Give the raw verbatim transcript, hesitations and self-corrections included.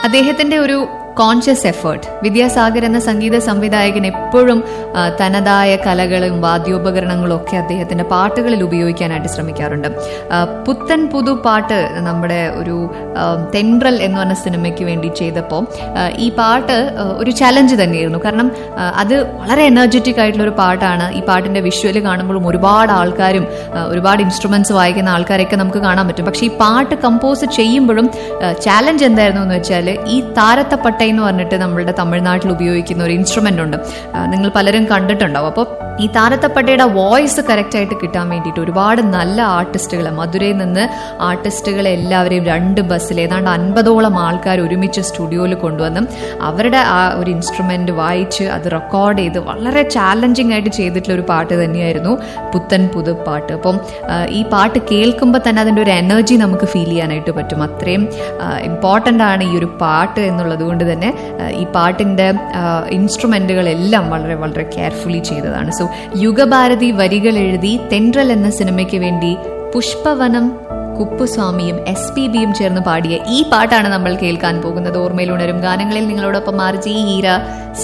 അദ്ദേഹത്തിന്റെ ഒരു conscious effort. Vidyasagar എന്ന സംഗീത സംവിധായകൻ എപ്പോഴും തനതായ കലകളും വാദ്യോപകരണങ്ങളും ഒക്കെ അദ്ദേഹത്തിന്റെ പാട്ടുകളിൽ ഉപയോഗിക്കാനായിട്ട് ശ്രമിക്കാറുണ്ട്. പുത്തൻ പുതു പാട്ട് നമ്മുടെ ഒരു തെൻട്രൽ എന്ന് പറഞ്ഞ സിനിമയ്ക്ക് വേണ്ടി ചെയ്തപ്പോൾ ഈ പാട്ട് ഒരു ചലഞ്ച് തന്നെയായിരുന്നു. കാരണം അത് വളരെ എനർജറ്റിക് ആയിട്ടുള്ള ഒരു പാട്ടാണ്. ഈ പാട്ടിന്റെ വിഷ്വൽ കാണുമ്പോഴും ഒരുപാട് ആൾക്കാരും ഒരുപാട് ഇൻസ്ട്രുമെന്റ്സ് വായിക്കുന്ന ആൾക്കാരൊക്കെ നമുക്ക് കാണാൻ പറ്റും. പക്ഷെ ഈ പാട്ട് കമ്പോസ് ചെയ്യുമ്പോഴും ചാലഞ്ച് എന്തായിരുന്നു എന്ന് വെച്ചാൽ ഈ താരത്തപ്പട്ട എന്ന് പറഞ്ഞിട്ട് നമ്മളുടെ തമിഴ്നാട്ടിൽ ഉപയോഗിക്കുന്ന ഒരു ഇൻസ്ട്രുമെന്റ് ഉണ്ട്, നിങ്ങൾ പലരും കണ്ടിട്ടുണ്ടാവും. അപ്പോൾ ഈ താരത്തപ്പട്ടയുടെ വോയിസ് കറക്റ്റ് ആയിട്ട് കിട്ടാൻ വേണ്ടിയിട്ട് ഒരുപാട് നല്ല ആർട്ടിസ്റ്റുകളെ, മധുരയിൽ നിന്ന് ആർട്ടിസ്റ്റുകളെ എല്ലാവരെയും രണ്ട് ബസ്സിൽ ഏതാണ്ട് അൻപതോളം ആൾക്കാർ ഒരുമിച്ച് സ്റ്റുഡിയോയിൽ കൊണ്ടുവന്ന് അവരുടെ ആ ഒരു ഇൻസ്ട്രുമെന്റ് വായിച്ച് അത് റെക്കോർഡ് ചെയ്ത് വളരെ ചാലഞ്ചിങ് ആയിട്ട് ചെയ്തിട്ടുള്ള ഒരു പാട്ട് തന്നെയായിരുന്നു പുത്തൻ പുതു പാട്ട്. അപ്പം ഈ പാട്ട് കേൾക്കുമ്പോൾ തന്നെ അതിൻ്റെ ഒരു എനർജി നമുക്ക് ഫീൽ ചെയ്യാനായിട്ട് പറ്റും. അത്രയും ഇമ്പോർട്ടൻ്റ് ആണ് ഈ ഒരു പാട്ട് എന്നുള്ളത് കൊണ്ട് തന്നെ ഈ പാട്ടിൻ്റെ ഇൻസ്ട്രുമെന്റുകളെല്ലാം വളരെ വളരെ കെയർഫുള്ളി ചെയ്തതാണ്. സോ യുഗഭാരതി വരികൾ എഴുതി തെൻട്രൽ എന്ന സിനിമയ്ക്ക് വേണ്ടി പുഷ്പവനം കുപ്പുസ്വാമിയും എസ് പി ബിയും ചേർന്ന് പാടിയ ഈ പാട്ടാണ് നമ്മൾ കേൾക്കാൻ പോകുന്നത്. ഓർമ്മയിൽ ഉണരും ഗാനങ്ങളിൽ നിങ്ങളോടൊപ്പം ആർജി ഹീര.